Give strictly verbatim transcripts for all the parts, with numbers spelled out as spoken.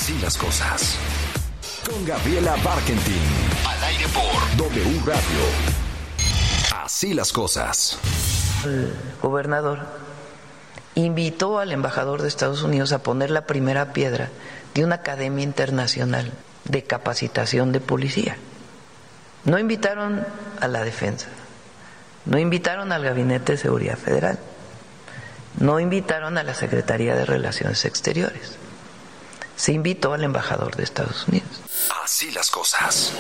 Así las cosas. Con Gabriela Barkentin. Al aire por W Radio. Así las cosas. El gobernador invitó al embajador de Estados Unidos a poner la primera piedra de una academia internacional de capacitación de policía. No invitaron a la defensa, no invitaron al Gabinete de Seguridad Federal, no invitaron a la Secretaría de Relaciones Exteriores. Se invitó al embajador de Estados Unidos. Así las cosas.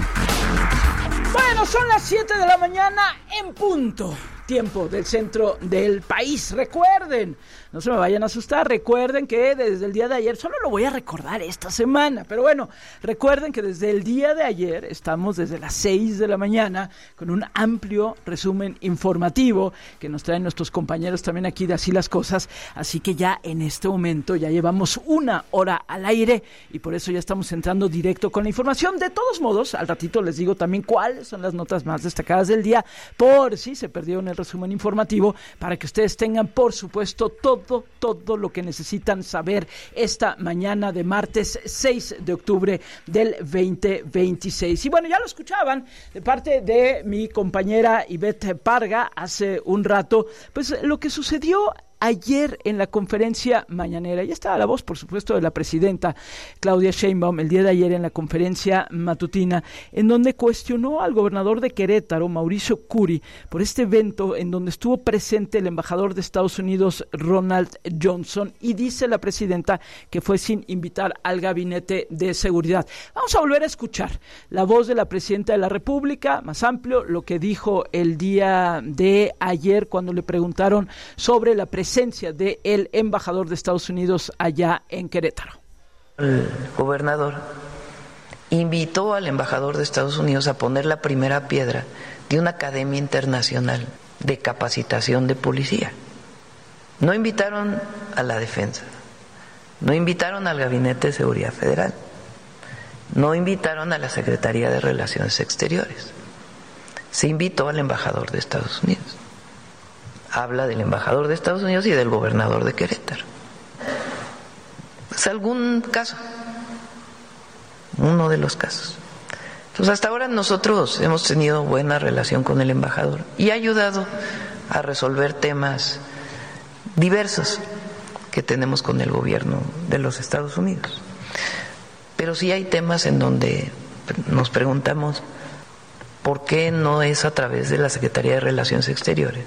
Bueno, son las siete de la mañana en punto. Tiempo del centro del país. Recuerden, no se me vayan a asustar, recuerden que desde el día de ayer, solo lo voy a recordar esta semana, pero bueno, recuerden que desde el día de ayer estamos desde las seis de la mañana con un amplio resumen informativo que nos traen nuestros compañeros también aquí de Así las Cosas, así que ya en este momento ya llevamos una hora al aire y por eso ya estamos entrando directo con la información. De todos modos, al ratito les digo también cuáles son las notas más destacadas del día, por si se perdieron el resumen informativo, para que ustedes tengan, por supuesto, todo, todo lo que necesitan saber esta mañana de martes seis de octubre del veinte veintiséis. Y bueno, ya lo escuchaban de parte de mi compañera Ivette Parga hace un rato, pues lo que sucedió ayer en la conferencia mañanera. Ya estaba la voz, por supuesto, de la presidenta Claudia Sheinbaum el día de ayer en la conferencia matutina, en donde cuestionó al gobernador de Querétaro, Mauricio Curi, por este evento en donde estuvo presente el embajador de Estados Unidos, Ronald Johnson, y dice la presidenta que fue sin invitar al Gabinete de Seguridad. Vamos a volver a escuchar la voz de la presidenta de la República, más amplio, lo que dijo el día de ayer cuando le preguntaron sobre la presencia del embajador de Estados Unidos allá en Querétaro. El gobernador invitó al embajador de Estados Unidos a poner la primera piedra de una academia internacional de capacitación de policía. No invitaron a la defensa, no invitaron al Gabinete de Seguridad Federal, no invitaron a la Secretaría de Relaciones Exteriores. Se invitó al embajador de Estados Unidos. Habla del embajador de Estados Unidos y del gobernador de Querétaro. Es algún caso, uno de los casos. Entonces, hasta ahora nosotros hemos tenido buena relación con el embajador y ha ayudado a resolver temas diversos que tenemos con el gobierno de los Estados Unidos. Pero sí hay temas en donde nos preguntamos por qué no es a través de la Secretaría de Relaciones Exteriores.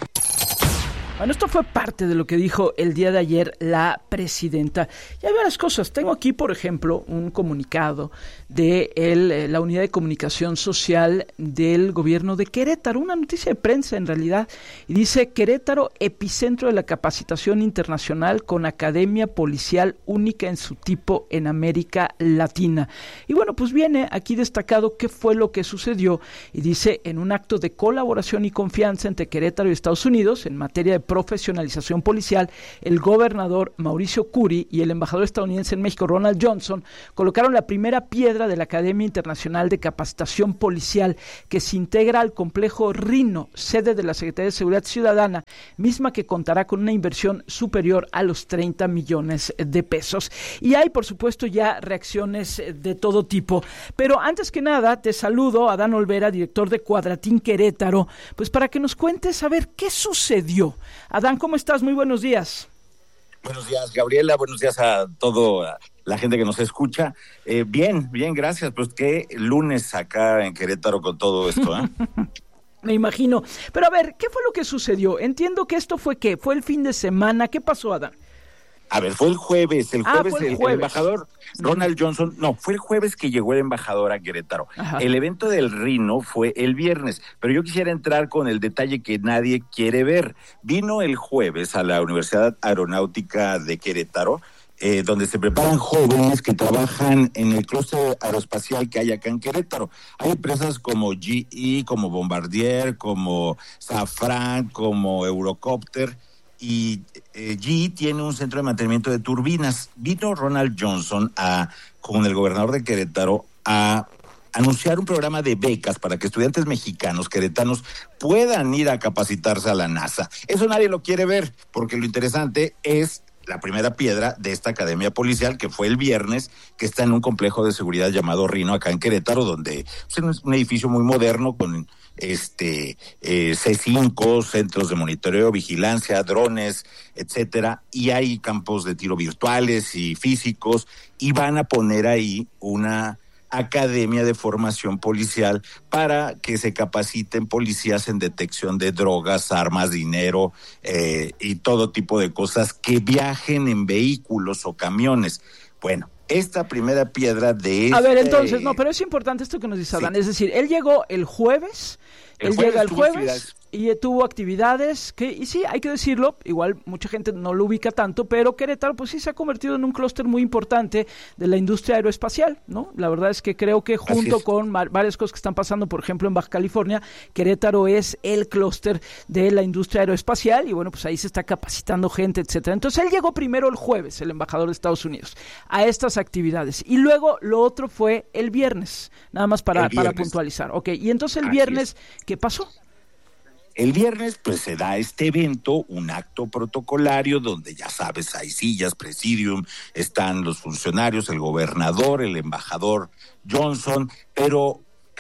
Bueno, esto fue parte de lo que dijo el día de ayer la presidenta. Y hay varias cosas. Tengo aquí, por ejemplo, un comunicado de el, la Unidad de Comunicación Social del Gobierno de Querétaro, una noticia de prensa en realidad, y dice: Querétaro, epicentro de la capacitación internacional con academia policial única en su tipo en América Latina. Y bueno, pues viene aquí destacado qué fue lo que sucedió, y dice: en un acto de colaboración y confianza entre Querétaro y Estados Unidos en materia de profesionalización policial, el gobernador Mauricio Curi y el embajador estadounidense en México, Ronald Johnson, colocaron la primera piedra de la Academia Internacional de Capacitación Policial, que se integra al complejo Rino, sede de la Secretaría de Seguridad Ciudadana, misma que contará con una inversión superior a los treinta millones de pesos. Y hay, por supuesto, ya reacciones de todo tipo. Pero antes que nada, te saludo, Adán Olvera, director de Cuadratín Querétaro, pues para que nos cuentes a ver qué sucedió. Adán, ¿cómo estás? Muy buenos días. Buenos días, Gabriela. Buenos días a toda la gente que nos escucha. Eh, bien, bien, gracias. Pues qué lunes acá en Querétaro con todo esto, ¿eh? Me imagino. Pero a ver, ¿qué fue lo que sucedió? Entiendo que esto fue, ¿qué? ¿Fue el fin de semana? ¿Qué pasó, Adán? A ver, fue el jueves, el jueves, ah, el, el, jueves. el embajador Ronald Johnson, no, fue el jueves que llegó el embajador a Querétaro. Ajá. El evento del Rino fue el viernes, pero yo quisiera entrar con el detalle que nadie quiere ver. Vino el jueves a la Universidad Aeronáutica de Querétaro, eh, donde se preparan jóvenes que trabajan en el clúster aeroespacial que hay acá en Querétaro. Hay empresas como G E, como Bombardier, como Safran, como Eurocopter, y eh, G E tiene un centro de mantenimiento de turbinas. Vino Ronald Johnson a, con el gobernador de Querétaro a anunciar un programa de becas para que estudiantes mexicanos, queretanos, puedan ir a capacitarse a la NASA. Eso nadie lo quiere ver, porque lo interesante es la primera piedra de esta academia policial, que fue el viernes, que está en un complejo de seguridad llamado Rino, acá en Querétaro, donde pues, es un edificio muy moderno con este eh, C cinco, centros de monitoreo, vigilancia, drones, etcétera, y hay campos de tiro virtuales y físicos, y van a poner ahí una academia de formación policial para que se capaciten policías en detección de drogas, armas, dinero eh, y todo tipo de cosas que viajen en vehículos o camiones. Bueno, esta primera piedra de este... A ver, entonces, no, pero es importante esto que nos dice Adán, sí. Es decir, él llegó el jueves, el él jueves llega el jueves y tuvo actividades que, y sí, hay que decirlo, igual mucha gente no lo ubica tanto, pero Querétaro pues sí se ha convertido en un clúster muy importante de la industria aeroespacial, ¿no? La verdad es que creo que junto con mar, varias cosas que están pasando, por ejemplo, en Baja California, Querétaro es el clúster de la industria aeroespacial y bueno, pues ahí se está capacitando gente, etcétera. Entonces él llegó primero el jueves, el embajador de Estados Unidos, a estas actividades y luego lo otro fue el viernes, nada más para, para puntualizar. Ok, y entonces el viernes, ¿qué pasó? El viernes, pues, se da este evento, un acto protocolario donde, ya sabes, hay sillas, presidium, están los funcionarios, el gobernador, el embajador Johnson, pero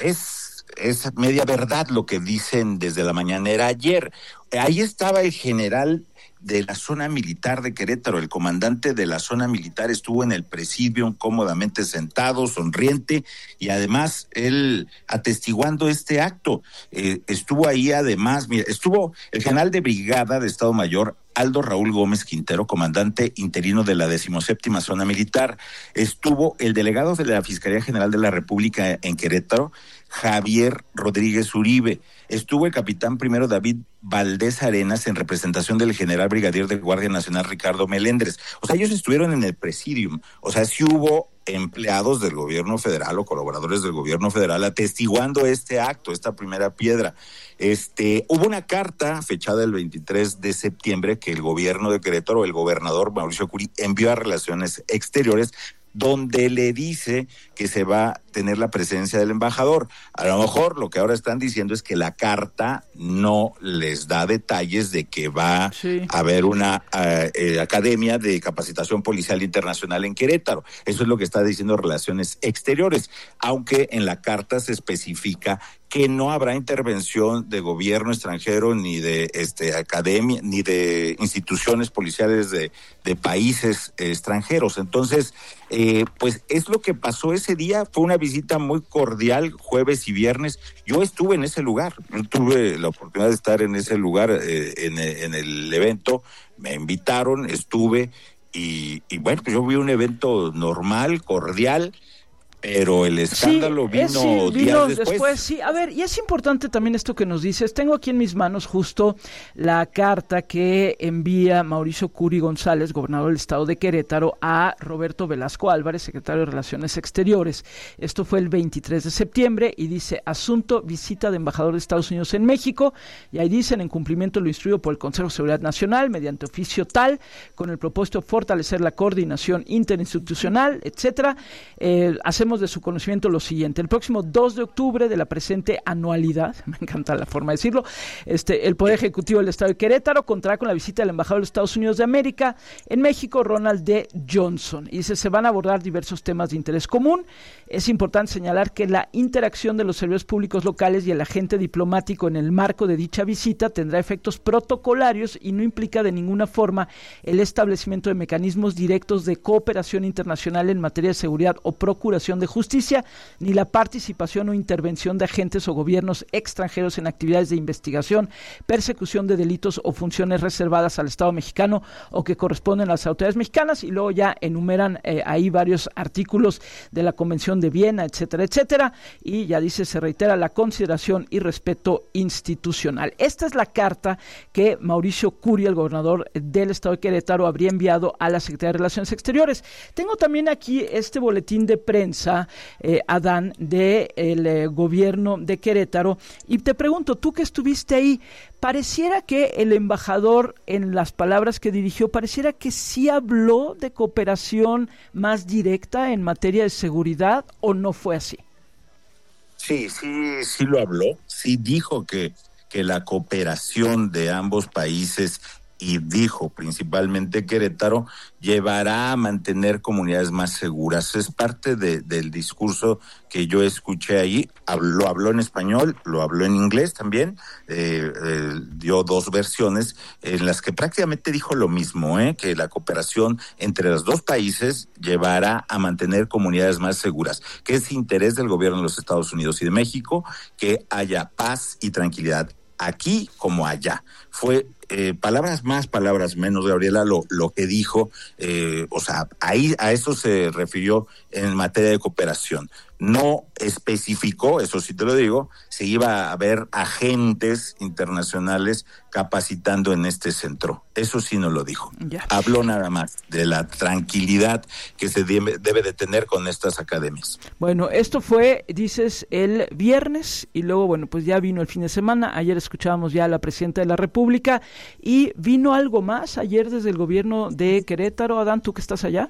es, es media verdad lo que dicen desde la mañanera ayer. Ahí estaba el general de la zona militar de Querétaro, el comandante de la zona militar estuvo en el presidium cómodamente sentado, sonriente, y además él atestiguando este acto. Eh, estuvo ahí además, mira, estuvo el general de brigada de Estado Mayor, Aldo Raúl Gómez Quintero, comandante interino de la decimoséptima zona militar. Estuvo el delegado de la Fiscalía General de la República en Querétaro, Javier Rodríguez Uribe. Estuvo el capitán primero David Valdés Arenas en representación del general brigadier de Guardia Nacional Ricardo Melendres. O sea, ellos estuvieron en el presidium. O sea, sí hubo empleados del gobierno federal o colaboradores del gobierno federal atestiguando este acto, esta primera piedra. Este, hubo una carta fechada el veintitrés de septiembre que el gobierno de Querétaro, el gobernador Mauricio Curi, envió a Relaciones Exteriores, donde le dice que se va a tener la presencia del embajador. A lo mejor lo que ahora están diciendo es que la carta no les da detalles de que va sí. a haber una uh, eh, academia de capacitación policial internacional en Querétaro. Eso es lo que está diciendo Relaciones Exteriores, aunque en la carta se especifica que no habrá intervención de gobierno extranjero ni de este academia ni de instituciones policiales de, de países eh, extranjeros. Entonces, eh, pues es lo que pasó ese día. Fue una visita muy cordial, jueves y viernes. Yo estuve en ese lugar, yo tuve la oportunidad de estar en ese lugar eh, en, en el evento. Me invitaron, estuve y, y bueno, pues yo vi un evento normal, cordial. Pero el escándalo sí, vino, sí, vino días después. después. Sí, a ver, y es importante también esto que nos dices. Tengo aquí en mis manos justo la carta que envía Mauricio Curi González, gobernador del estado de Querétaro, a Roberto Velasco Álvarez, secretario de Relaciones Exteriores. Esto fue el veintitrés de septiembre y dice, asunto, visita de embajador de Estados Unidos en México, y ahí dicen, en cumplimiento de lo instruido por el Consejo de Seguridad Nacional, mediante oficio tal, con el propósito de fortalecer la coordinación interinstitucional, etcétera, eh, hacemos de su conocimiento lo siguiente: el próximo dos de octubre de la presente anualidad, me encanta la forma de decirlo, este, el Poder Ejecutivo del Estado de Querétaro contará con la visita del embajador de los Estados Unidos de América en México, Ronald D. Johnson, y dice, se van a abordar diversos temas de interés común. Es importante señalar que la interacción de los servidores públicos locales y el agente diplomático en el marco de dicha visita tendrá efectos protocolarios y no implica de ninguna forma el establecimiento de mecanismos directos de cooperación internacional en materia de seguridad o procuración de justicia, ni la participación o intervención de agentes o gobiernos extranjeros en actividades de investigación, persecución de delitos o funciones reservadas al Estado mexicano o que corresponden a las autoridades mexicanas, y luego ya enumeran eh, ahí varios artículos de la Convención de Viena, etcétera, etcétera, y ya dice, se reitera la consideración y respeto institucional. Esta es la carta que Mauricio Curi, el gobernador del Estado de Querétaro, habría enviado a la Secretaría de Relaciones Exteriores. Tengo también aquí este boletín de prensa, Eh, Adán, del de eh, gobierno de Querétaro, y te pregunto, tú que estuviste ahí, pareciera que el embajador, en las palabras que dirigió, pareciera que sí habló de cooperación más directa en materia de seguridad, ¿o no fue así? Sí, sí, sí lo habló, sí dijo que, que la cooperación de ambos países y dijo principalmente Querétaro, llevará a mantener comunidades más seguras. Es parte de, del discurso que yo escuché ahí. Lo habló en español, lo habló en inglés también, eh, eh, dio dos versiones en las que prácticamente dijo lo mismo, ¿eh? que la cooperación entre los dos países llevará a mantener comunidades más seguras, que es interés del gobierno de los Estados Unidos y de México que haya paz y tranquilidad aquí como allá. Fue eh, palabras más, palabras menos, Gabriela, lo, lo que dijo, eh, o sea, ahí a eso se refirió en materia de cooperación. No especificó, eso sí te lo digo, si iba a haber agentes internacionales capacitando en este centro. Eso sí no lo dijo. Ya. Habló nada más de la tranquilidad que se debe, debe de tener con estas academias. Bueno, esto fue, dices, el viernes y luego, bueno, pues ya vino el fin de semana. Ayer escuchábamos ya a la presidenta de la República y vino algo más ayer desde el gobierno de Querétaro. Adán, ¿tú que estás allá?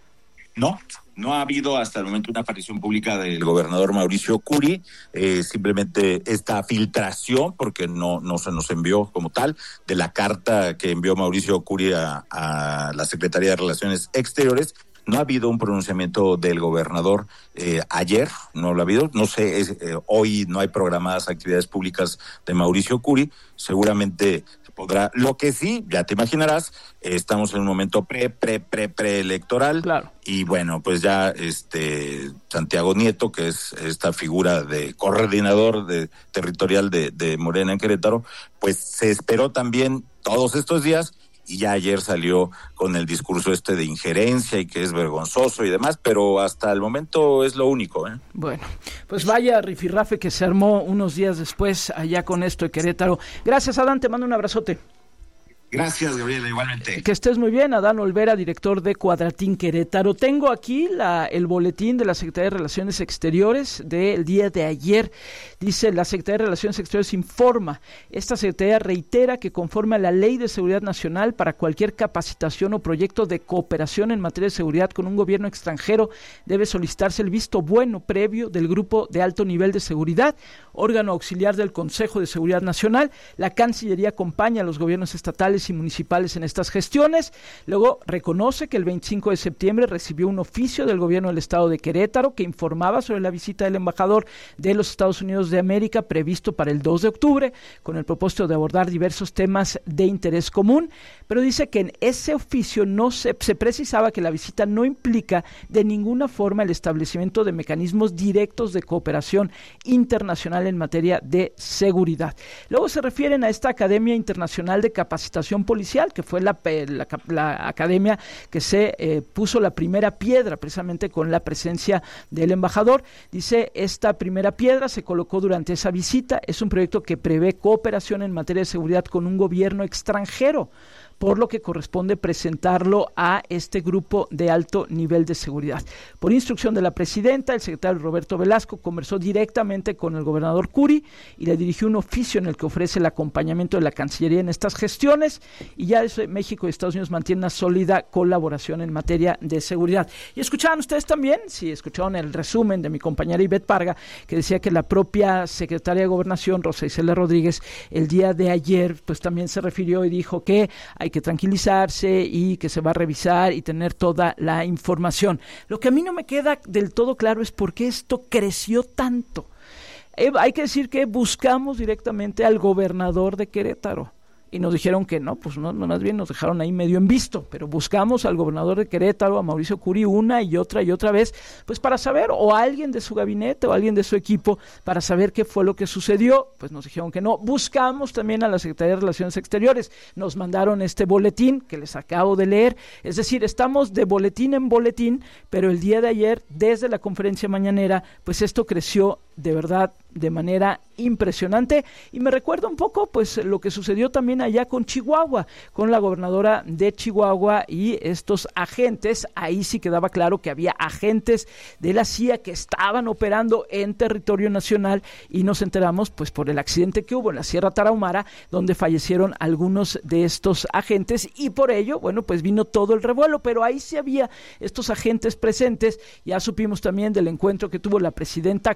No, no ha habido hasta el momento una aparición pública del gobernador Mauricio Curi, eh, simplemente esta filtración, porque no, no se nos envió como tal, de la carta que envió Mauricio Curi a, a la Secretaría de Relaciones Exteriores. No ha habido un pronunciamiento del gobernador eh, ayer, no lo ha habido, no sé, es, eh, hoy no hay programadas actividades públicas de Mauricio Curi, seguramente podrá, lo que sí, ya te imaginarás, eh, estamos en un momento pre, pre, pre, preelectoral, claro. Y bueno, pues ya este Santiago Nieto, que es esta figura de coordinador de, territorial de, de Morena en Querétaro, pues se esperó también todos estos días, y ya ayer salió con el discurso este de injerencia y que es vergonzoso y demás, pero hasta el momento es lo único, ¿eh? Bueno, pues vaya rifirrafe que se armó unos días después allá con esto de Querétaro. Gracias, Adán, te mando un abrazote. Gracias, Gabriela, igualmente. Que estés muy bien, Adán Olvera, director de Cuadratín Querétaro. Tengo aquí la, el boletín de la Secretaría de Relaciones Exteriores del día de ayer. Dice, la Secretaría de Relaciones Exteriores informa, esta Secretaría reitera que conforme a la Ley de Seguridad Nacional, para cualquier capacitación o proyecto de cooperación en materia de seguridad con un gobierno extranjero, debe solicitarse el visto bueno previo del Grupo de Alto Nivel de Seguridad, órgano auxiliar del Consejo de Seguridad Nacional. La Cancillería acompaña a los gobiernos estatales y municipales en estas gestiones. Luego reconoce que el veinticinco de septiembre recibió un oficio del gobierno del estado de Querétaro que informaba sobre la visita del embajador de los Estados Unidos de América previsto para el dos de octubre, con el propósito de abordar diversos temas de interés común, pero dice que en ese oficio no se, se precisaba que la visita no implica de ninguna forma el establecimiento de mecanismos directos de cooperación internacional en materia de seguridad. Luego se refieren a esta Academia Internacional de Capacitación Policial, que fue la, la, la academia que se eh, puso la primera piedra precisamente con la presencia del embajador. Dice, esta primera piedra se colocó durante esa visita, es un proyecto que prevé cooperación en materia de seguridad con un gobierno extranjero, por lo que corresponde presentarlo a este grupo de alto nivel de seguridad. Por instrucción de la presidenta, el secretario Roberto Velasco conversó directamente con el gobernador Curi y le dirigió un oficio en el que ofrece el acompañamiento de la Cancillería en estas gestiones, y ya eso, México y Estados Unidos mantienen una sólida colaboración en materia de seguridad. Y escuchaban ustedes también, si escucharon el resumen de mi compañera Ivette Parga, que decía que la propia secretaria de Gobernación, Rosa Isela Rodríguez, el día de ayer, pues también se refirió y dijo que hay que tranquilizarse y que se va a revisar y tener toda la información. Lo que a mí no me queda del todo claro es por qué esto creció tanto. Eh, hay que decir que buscamos directamente al gobernador de Querétaro y nos dijeron que no, pues no, más bien nos dejaron ahí medio en visto, pero buscamos al gobernador de Querétaro, a Mauricio Curi, una y otra y otra vez, pues para saber, o a alguien de su gabinete o a alguien de su equipo, para saber qué fue lo que sucedió. Pues nos dijeron que no. Buscamos también a la Secretaría de Relaciones Exteriores, nos mandaron este boletín que les acabo de leer, es decir, estamos de boletín en boletín, pero el día de ayer, desde la conferencia mañanera, pues esto creció de verdad de manera impresionante, y me recuerda un poco pues lo que sucedió también allá con Chihuahua, con la gobernadora de Chihuahua y estos agentes. Ahí sí quedaba claro que había agentes de la C I A que estaban operando en territorio nacional, y nos enteramos pues por el accidente que hubo en la Sierra Tarahumara, donde fallecieron algunos de estos agentes, y por ello, bueno, pues vino todo el revuelo, pero ahí sí había estos agentes presentes. Ya supimos también del encuentro que tuvo la presidenta con la gobernadora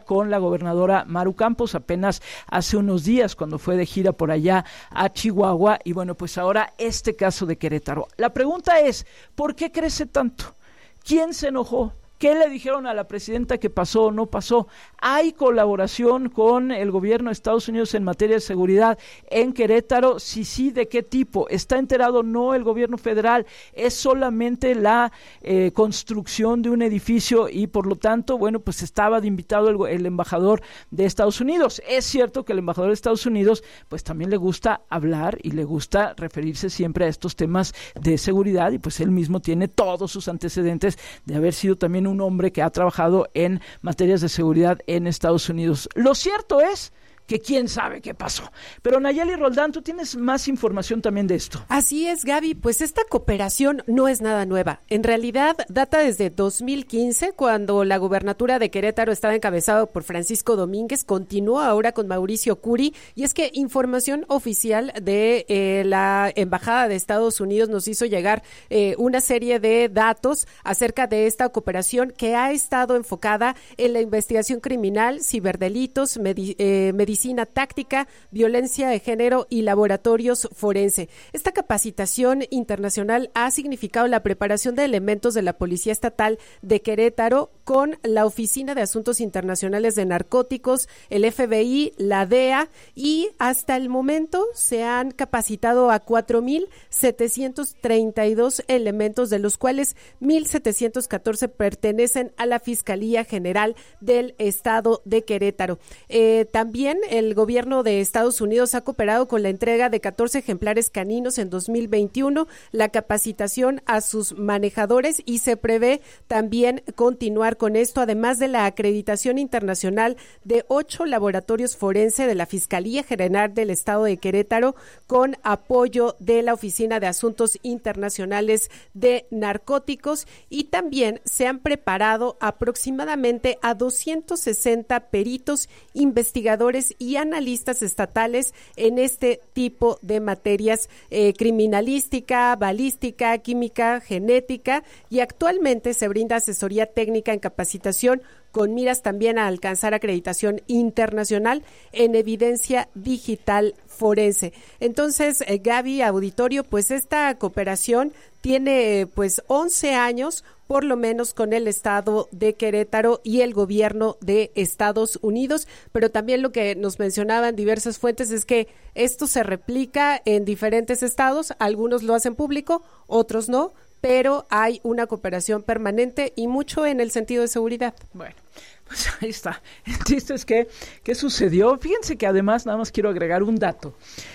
gobernadora Maru Campos apenas hace unos días cuando fue de gira por allá a Chihuahua, y bueno, pues ahora este caso de Querétaro. La pregunta es, ¿por qué crece tanto? ¿Quién se enojó? ¿Qué le dijeron a la presidenta que pasó o no pasó? ¿Hay colaboración con el gobierno de Estados Unidos en materia de seguridad en Querétaro? Si sí, ¿de qué tipo? ¿Está enterado no el gobierno federal? ¿Es solamente la eh, construcción de un edificio y por lo tanto, bueno, pues estaba de invitado el, el embajador de Estados Unidos? Es cierto que el embajador de Estados Unidos pues también le gusta hablar y le gusta referirse siempre a estos temas de seguridad, y pues él mismo tiene todos sus antecedentes de haber sido también un un hombre que ha trabajado en materias de seguridad en Estados Unidos. Lo cierto es que quién sabe qué pasó. Pero Nayeli Roldán, tú tienes más información también de esto. Así es, Gaby, pues esta cooperación no es nada nueva. En realidad data desde dos mil quince, cuando la gubernatura de Querétaro estaba encabezada por Francisco Domínguez, continúa ahora con Mauricio Curi, y es que información oficial de eh, la Embajada de Estados Unidos nos hizo llegar eh, una serie de datos acerca de esta cooperación que ha estado enfocada en la investigación criminal, ciberdelitos, medi- eh, medicina táctica, violencia de género y laboratorios forense. Esta capacitación internacional ha significado la preparación de elementos de la Policía Estatal de Querétaro con la Oficina de Asuntos Internacionales de Narcóticos, el F B I, la D E A, y hasta el momento se han capacitado a cuatro mil setecientos treinta y dos elementos, de los cuales mil setecientos catorce pertenecen a la Fiscalía General del Estado de Querétaro. Eh, también el gobierno de Estados Unidos ha cooperado con la entrega de catorce ejemplares caninos en dos mil veintiuno, la capacitación a sus manejadores, y se prevé también continuar con esto, además de la acreditación internacional de ocho laboratorios forense de la Fiscalía General del Estado de Querétaro, con apoyo de la Oficina de Asuntos Internacionales de Narcóticos, y también se han preparado aproximadamente a doscientos sesenta peritos, investigadores y analistas estatales en este tipo de materias, eh, criminalística, balística, química, genética, y actualmente se brinda asesoría técnica en capacitación con miras también a alcanzar acreditación internacional en evidencia digital forense. Entonces, eh, Gaby, auditorio, pues esta cooperación tiene pues once años, por lo menos, con el estado de Querétaro y el gobierno de Estados Unidos, pero también lo que nos mencionaban diversas fuentes es que esto se replica en diferentes estados, algunos lo hacen público, otros no, pero hay una cooperación permanente y mucho en el sentido de seguridad. Bueno, pues ahí está. El chiste es que, ¿qué sucedió? Fíjense que además, nada más quiero agregar un dato,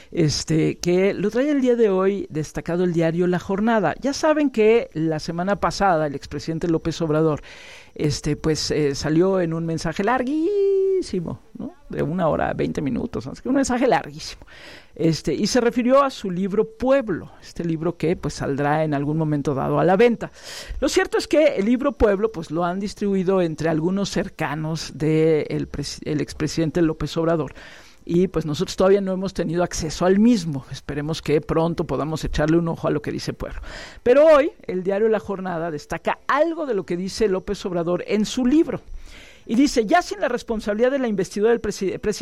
este, que lo trae el día de hoy destacado el diario La Jornada. Ya saben que la semana pasada el expresidente López Obrador, este, pues eh, salió en un mensaje larguísimo, ¿no? De una hora, veinte minutos, un mensaje larguísimo. Este, y se refirió a su libro Pueblo, este libro que pues saldrá en algún momento dado a la venta. Lo cierto es que el libro Pueblo pues lo han distribuido entre algunos cercanos del pres- el expresidente López Obrador, y pues nosotros todavía no hemos tenido acceso al mismo. Esperemos que pronto podamos echarle un ojo a lo que dice Pueblo. Pero hoy el diario La Jornada destaca algo de lo que dice López Obrador en su libro, y dice: ya sin la responsabilidad de la investidura del presidente